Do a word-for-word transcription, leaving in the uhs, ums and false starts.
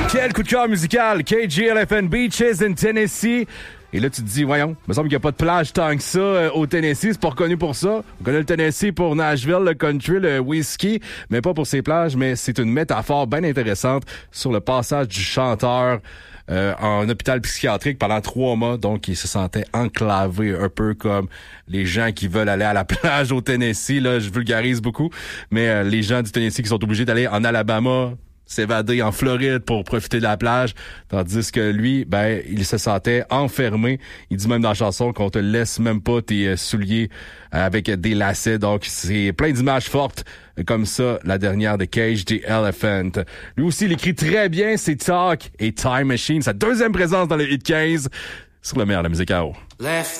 Quel coup de cœur musical! K G L F N Beaches in Tennessee. Et là, tu te dis, voyons, il me semble qu'il n'y a pas de plage tant que ça euh, au Tennessee. C'est pas reconnu pour ça. On connaît le Tennessee pour Nashville, le country, le whisky, mais pas pour ses plages. Mais c'est une métaphore bien intéressante sur le passage du chanteur euh, en hôpital psychiatrique pendant trois mois. Donc, il se sentait enclavé, un peu comme les gens qui veulent aller à la plage au Tennessee. Là, je vulgarise beaucoup. Mais euh, les gens du Tennessee qui sont obligés d'aller en Alabama, s'évader en Floride pour profiter de la plage, tandis que lui, ben, il se sentait enfermé. Il dit même dans la chanson qu'on te laisse même pas tes souliers avec des lacets. Donc, c'est plein d'images fortes comme ça, la dernière de Cage the Elephant. Lui aussi, il écrit très bien, c'est Talk et Time Machine. Sa deuxième présence dans le Hit quinze sur le meilleur de la musique à eau.